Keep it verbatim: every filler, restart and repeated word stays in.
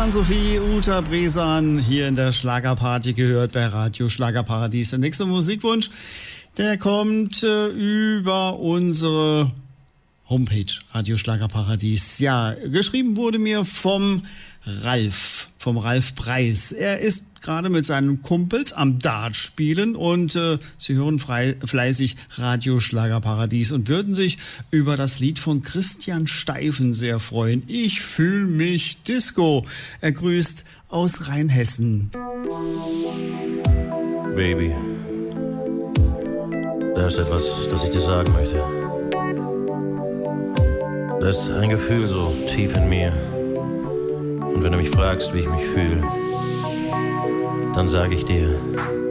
Ann-Sophie, Uta Bresan hier in der Schlagerparty gehört bei Radio Schlagerparadies. Der nächste Musikwunsch, der kommt äh, über unsere Homepage Radio Schlagerparadies. Ja, geschrieben wurde mir vom Ralf, vom Ralf Preis. Er ist gerade mit seinen Kumpels am Dart spielen und äh, sie hören frei, fleißig Radio Schlagerparadies und würden sich über das Lied von Christian Steifen sehr freuen. Ich fühl mich Disco. Er grüßt aus Rheinhessen. Baby, da ist etwas, das ich dir sagen möchte. Da ist ein Gefühl so tief in mir. Und wenn du mich fragst, wie ich mich fühle, dann sage ich dir,